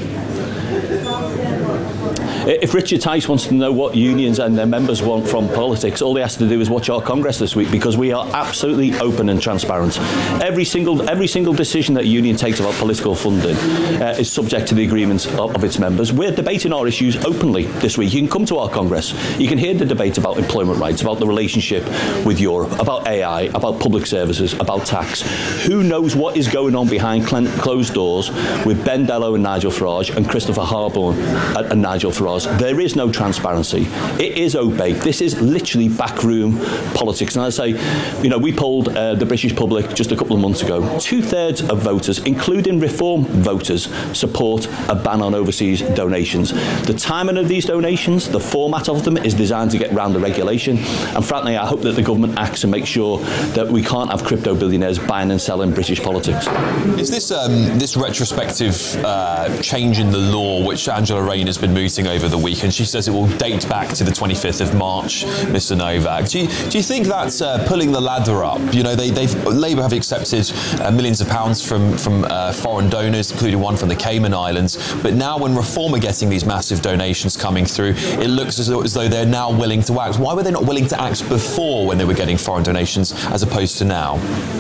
If Richard Tice wants to know what unions and their members want from politics, all he has to do is watch our Congress this week, because we are absolutely open and transparent. Every single decision that a union takes about political funding is subject to the agreements of its members. We're debating our issues openly this week. You can come to our Congress. You can hear the debate about employment rights, about the relationship with Europe, about AI, about public services, about tax. Who knows what is going on behind closed doors with Ben Dello and Nigel Farage and Christopher Harborne and Nigel Farage? There is no transparency. It is opaque. This is literally backroom politics. And I say, we polled the British public just a couple of months ago. 2/3 of voters, including Reform voters, support a ban on overseas donations. The timing of these donations, the format of them, is designed to get around the regulation. And frankly, I hope that the government acts and makes sure that we can't have crypto billionaires buying and selling British politics. Is this retrospective change in the law, which Angela Rayner has been mooting over over the weekend. She says it will date back to the 25th of March, Mr. Novak. Do you think that's pulling the ladder up? You know, Labour have accepted millions of pounds from foreign donors, including one from the Cayman Islands. But now when Reform are getting these massive donations coming through, it looks as though they're now willing to act. Why were they not willing to act before when they were getting foreign donations as opposed to now?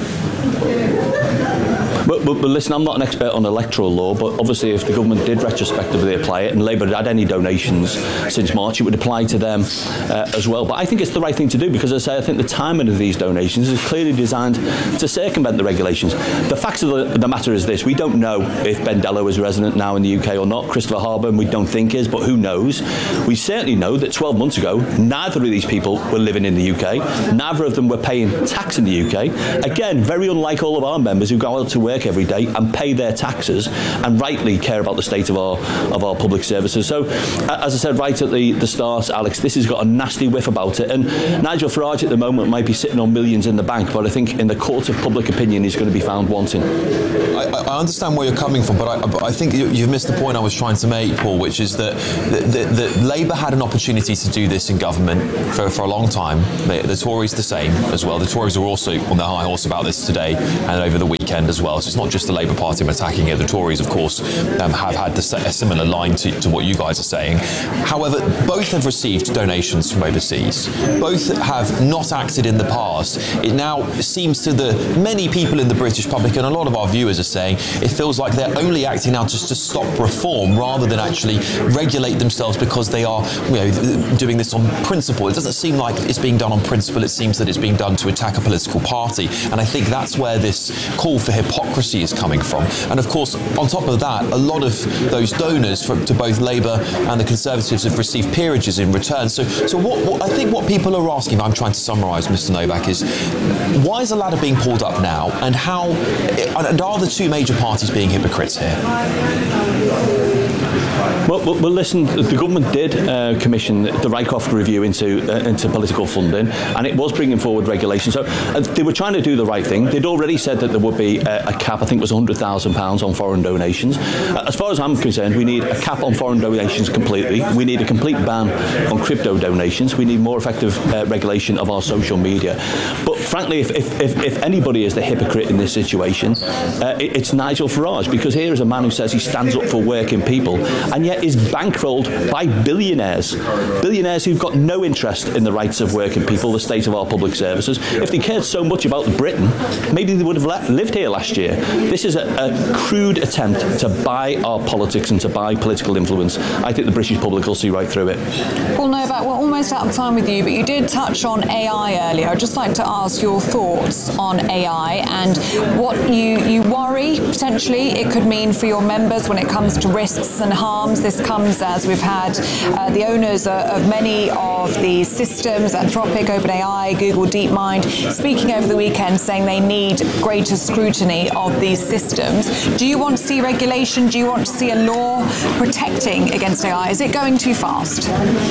But listen, I'm not an expert on electoral law, but obviously if the government did retrospectively apply it and Labour had any donations since March, it would apply to them as well. But I think it's the right thing to do because, as I say, I think the timing of these donations is clearly designed to circumvent the regulations. The fact of the matter is this: we don't know if Ben Dello is a resident now in the UK or not. Christopher Harburn we don't think is, but who knows? We certainly know that 12 months ago, neither of these people were living in the UK. Neither of them were paying tax in the UK. Again, very unlike all of our members who go out to work every day and pay their taxes and rightly care about the state of our public services. So, as I said right at the start, Alex, this has got a nasty whiff about it. And Nigel Farage at the moment might be sitting on millions in the bank, but I think in the court of public opinion he's going to be found wanting. I understand where you're coming from, but I think you've missed the point I was trying to make, Paul, which is that Labour had an opportunity to do this in government for a long time. The Tories the same as well. The Tories are also on their high horse about this today and over the weekend as well. So it's not just the Labour Party attacking it. The Tories, of course, have had a similar line to what you guys are saying. However, both have received donations from overseas. Both have not acted in the past. It now seems to the many people in the British public, and a lot of our viewers are saying, it feels like they're only acting now just to stop reform rather than actually regulate themselves because they are, doing this on principle. It doesn't seem like it's being done on principle. It seems that it's being done to attack a political party. And I think that's where this call for hypocrisy is coming from. And of course, on top of that, a lot of those donors to both Labour and the Conservatives have received peerages in return. So what I think what people are asking, I'm trying to summarise, Mr. Novak, is why is the ladder being pulled up now, and are the two major parties being hypocrites here? Well, listen, the government did commission the Rycroft review into political funding, and it was bringing forward regulations. So they were trying to do the right thing. They'd already said that there would be a cap, I think it was £100,000 on foreign donations. As far as I'm concerned, we need a cap on foreign donations completely. We need a complete ban on crypto donations. We need more effective regulation of our social media. But frankly, if anybody is the hypocrite in this situation, it's Nigel Farage, because here is a man who says he stands up for working people, and yet is bankrolled by billionaires who've got no interest in the rights of working people, the state of our public services. If they cared so much about Britain, maybe they would have lived here last year. This is a crude attempt to buy our politics and to buy political influence. I think the British public will see right through it. Paul Novak, we're almost out of time with you, but you did touch on AI earlier. I'd just like to ask your thoughts on AI and what you worry potentially it could mean for your members when it comes to risks and harms. This comes as we've had the owners of many of these systems, Anthropic, OpenAI, Google DeepMind, speaking over the weekend saying they need greater scrutiny of these systems. Do you want to see regulation? Do you want to see a law protecting against AI? Is it going too fast?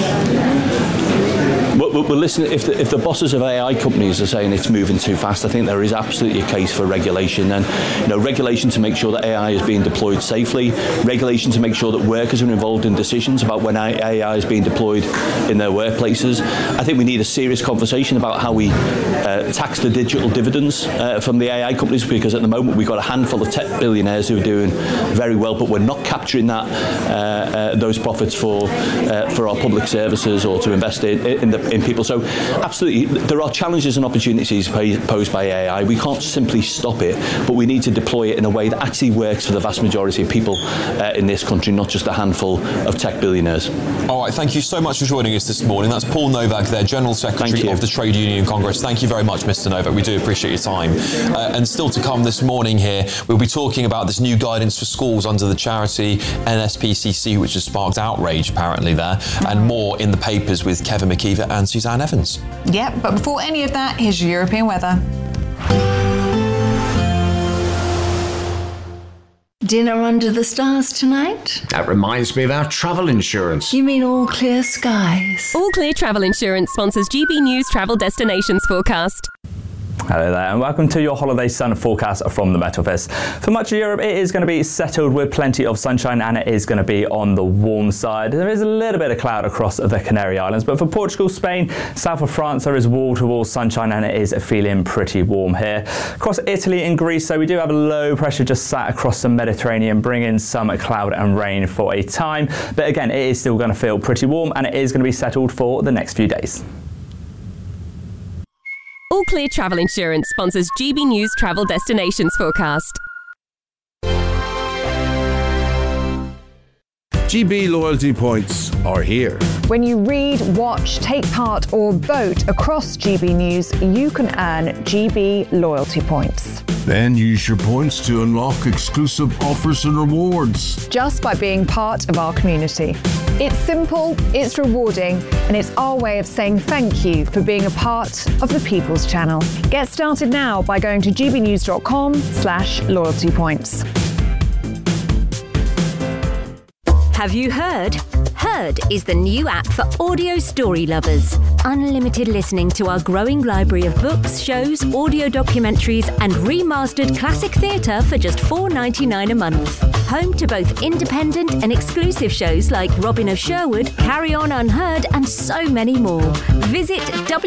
Well, listen, if the bosses of AI companies are saying it's moving too fast, I think there is absolutely a case for regulation, and regulation to make sure that AI is being deployed safely, regulation to make sure that workers are involved in decisions about when AI is being deployed in their workplaces. I think we need a serious conversation about how we tax the digital dividends from the AI companies, because at the moment we've got a handful of tech billionaires who are doing very well, but we're not capturing those profits for our public services or to invest in people. So absolutely, there are challenges and opportunities posed by AI. We can't simply stop it, but we need to deploy it in a way that actually works for the vast majority of people in this country, not just a handful of tech billionaires. All right, thank you so much for joining us this morning. That's Paul Novak there, General Secretary of the Trade Union Congress. Thank you very much, Mr. Novak. We do appreciate your time. And still to come this morning here, we'll be talking about this new guidance for schools under the charity NSPCC, which has sparked outrage apparently there, and more in the papers with Kevin McKeever and Suzanne Evans. Yep, but before any of that, here's your European weather. Dinner under the stars tonight? That reminds me of our travel insurance. You mean All Clear Skies? All Clear Travel Insurance sponsors GB News Travel Destinations Forecast. Hello there, and welcome to your holiday sun forecast from the Met Office. For much of Europe, it is going to be settled with plenty of sunshine, and it is going to be on the warm side. There is a little bit of cloud across the Canary Islands, but for Portugal, Spain, south of France, there is wall-to-wall sunshine, and it is feeling pretty warm here. Across Italy and Greece, so we do have a low pressure just sat across the Mediterranean, bringing some cloud and rain for a time. But again, it is still going to feel pretty warm, and it is going to be settled for the next few days. All Clear Travel Insurance sponsors GB News Travel Destinations Forecast. GB loyalty points are here. When you read, watch, take part or vote across GB News, you can earn GB loyalty points. Then use your points to unlock exclusive offers and rewards. Just by being part of our community. It's simple, it's rewarding, and it's our way of saying thank you for being a part of the People's Channel. Get started now by going to gbnews.com/loyalty points. Have you heard? Heard is the new app for audio story lovers. Unlimited listening to our growing library of books, shows, audio documentaries, and remastered classic theatre for just $4.99 a month. Home to both independent and exclusive shows like Robin of Sherwood, Carry On Unheard, and so many more. Visit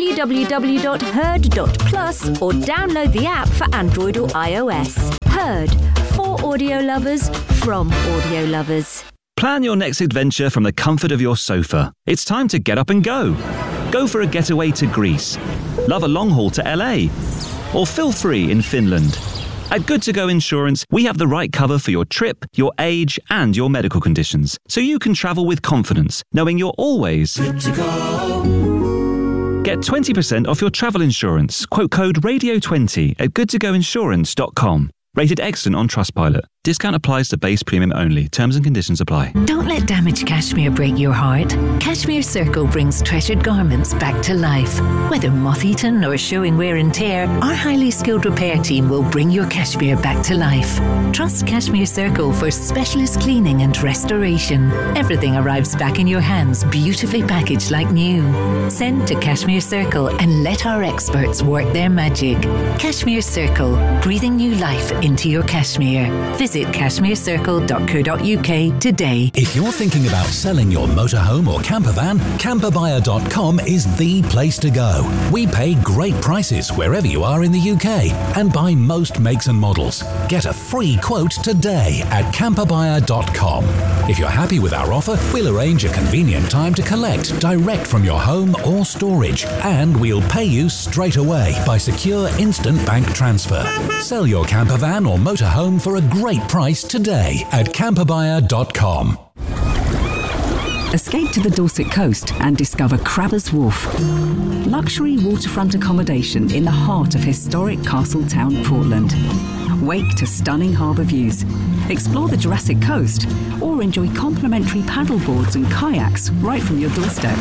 www.heard.plus or download the app for Android or iOS. Heard, for audio lovers, from audio lovers. Plan your next adventure from the comfort of your sofa. It's time to get up and go. Go for a getaway to Greece. Love a long haul to LA. Or feel free in Finland. At Good To Go Insurance, we have the right cover for your trip, your age, and your medical conditions, so you can travel with confidence, knowing you're always good to go. Get 20% off your travel insurance. Quote code RADIO20 at goodtogoinsurance.com. Rated excellent on Trustpilot. Discount applies to base premium only. Terms and conditions apply. Don't let damaged cashmere break your heart. Cashmere Circle brings treasured garments back to life. Whether moth-eaten or showing wear and tear, our highly skilled repair team will bring your cashmere back to life. Trust Cashmere Circle for specialist cleaning and restoration. Everything arrives back in your hands, beautifully packaged like new. Send to Cashmere Circle and let our experts work their magic. Cashmere Circle, breathing new life into your cashmere. Visit cashmerecircle.co.uk today. If you're thinking about selling your motorhome or camper van, camperbuyer.com is the place to go. We pay great prices wherever you are in the UK and buy most makes and models. Get a free quote today at camperbuyer.com. If you're happy with our offer, we'll arrange a convenient time to collect direct from your home or storage, and we'll pay you straight away by secure instant bank transfer. Sell your camper van or motorhome for a great price today at camperbuyer.com. Escape to the Dorset coast and discover Crabbers Wharf. Luxury waterfront accommodation in the heart of historic Castle Town, Portland. Wake to stunning harbour views. Explore the Jurassic Coast or enjoy complimentary paddleboards and kayaks right from your doorstep.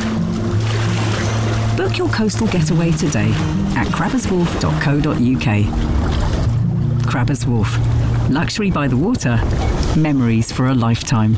Book your coastal getaway today at crabberswharf.co.uk. Crabbers Wharf. Luxury by the water. Memories for a lifetime.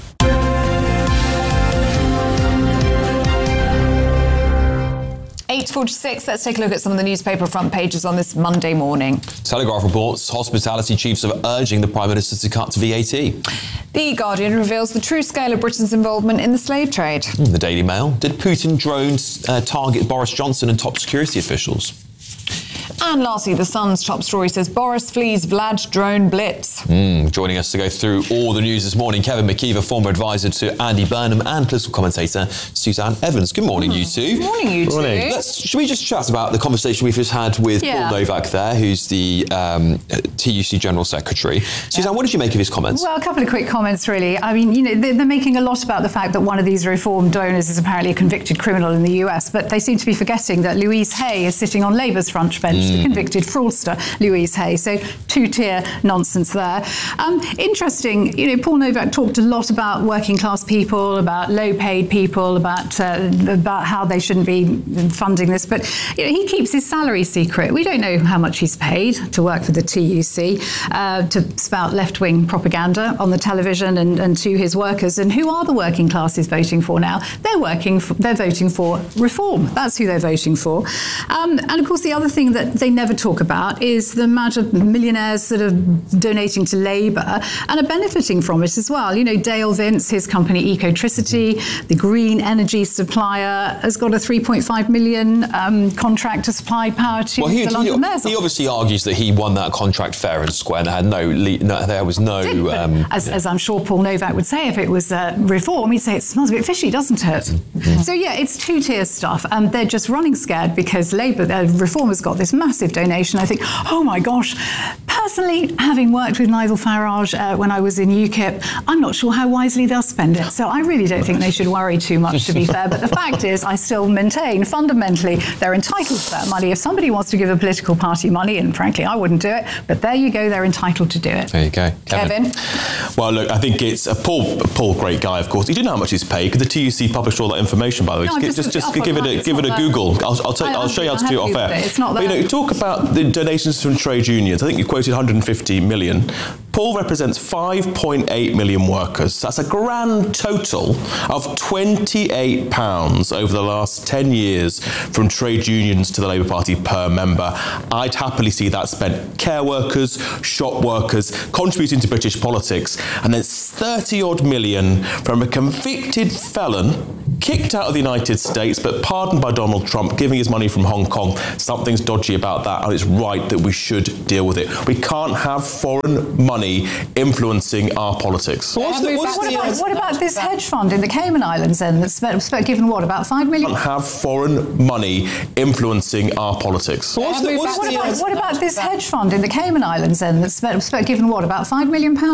8:46. Let's take a look at some of the newspaper front pages on this Monday morning. Telegraph reports hospitality chiefs are urging the Prime Minister to cut VAT. The Guardian reveals the true scale of Britain's involvement in the slave trade. The Daily Mail. Did Putin drones target Boris Johnson and top security officials? And lastly, The Sun's top story says Boris flees Vlad drone blitz. Joining us to go through all the news this morning, Kevin McKeever, former advisor to Andy Burnham, and political commentator Suzanne Evans. Good morning, you two. Good morning, you two. Should we just chat about the conversation we've just had with Paul Novak there, who's the TUC General Secretary. Suzanne, what did you make of his comments? Well, a couple of quick comments, really. I mean, they're making a lot about the fact that one of these reform donors is apparently a convicted criminal in the US, but they seem to be forgetting that Louise Hay is sitting on Labour's front bench, the convicted fraudster Louise Hay. So two-tier nonsense there. Interesting, Paul Novak talked a lot about working class people, about low-paid people, about how they shouldn't be funding this, but he keeps his salary secret. We don't know how much he's paid to work for the TUC, to spout left-wing propaganda on the television and to his workers. And who are the working classes voting for now? They're voting for reform. That's who they're voting for. And of course, the other thing that they never talk about is the amount of millionaires that are donating to Labour and are benefiting from it as well. You know, Dale Vince, his company Ecotricity, the green energy supplier, has got a 3.5 million contract to supply power to the London Mayor's office. He obviously argues that he won that contract fair and square and there was no... as I'm sure Paul Novak would say, if it was reform, he'd say it smells a bit fishy, doesn't it? Mm-hmm. So yeah, it's two-tier stuff, and they're just running scared because Labour, Reform has got this massive donation. I think, oh my gosh, personally, having worked with Nigel Farage when I was in UKIP, I'm not sure how wisely they'll spend it. So I really don't think they should worry too much, to be fair. But the fact is, I still maintain, fundamentally, they're entitled to that money. If somebody wants to give a political party money, and frankly, I wouldn't do it, but there you go, they're entitled to do it. There you go. Kevin? Well, look, I think it's Paul, great guy, of course. You didn't know how much he's paid because the TUC published all that information, by the way. No, just give it a Google. I'll show you how to do it off air. It's not that. But, you talk about the donations from trade unions. I think you quoted 150 million. Paul represents 5.8 million workers. That's a grand total of £28 over the last 10 years from trade unions to the Labour Party per member. I'd happily see that spent. Care workers, shop workers, contributing to British politics. And there's 30-odd million from a convicted felon kicked out of the United States but pardoned by Donald Trump, giving his money from Hong Kong. Something's dodgy about that, and it's right that we should deal with it. We can't have foreign money influencing our politics. What about this hedge fund in the Cayman Islands then that's given what, about 5 million? We can't have foreign money influencing our politics. What about this hedge fund in the Cayman Islands then that's given what, about £5 million?